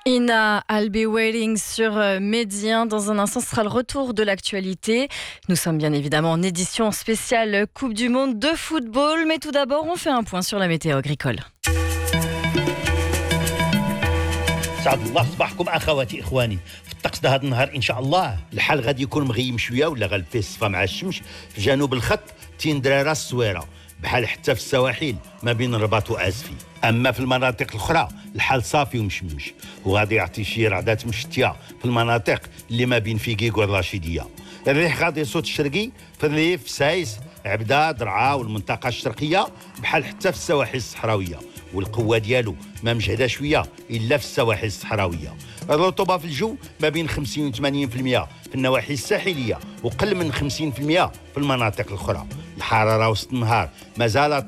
Ina, I'll be waiting sur Médien. Dans un instant, ce sera le retour de l'actualité. Nous sommes bien évidemment en édition spéciale Coupe du Monde de football. Mais tout d'abord, on fait un point sur la météo agricole. سعد الله صباحكم اخواتي اخواني. في الطقس ده هذا النهار ان شاء الله الحال غادي يكون مغيم شويه ولا غالب فيه الصفا مع الشمس. في جنوب الخط تندرارا الصويره بحال حتى في السواحل ما بين الرباط وازفي. اما في المناطق الاخرى الحال صافي ومشمش وغادي يعطي شي رعدات مشتيه في المناطق اللي ما بين فيكيك والرشيديه. الريح غادي يصوت الشرقي في الريف سايس عبده درعا والمنطقه الشرقيه بحال حتى في السواحل الصحراويه والقوه ديالو ما مجهده شويه الا في السواحل الصحراويه. الرطوبه في الجو ما بين 50 و 80% في النواحي الساحليه وقل من 50% في المناطق الاخرى. الحراره وسط النهار مازال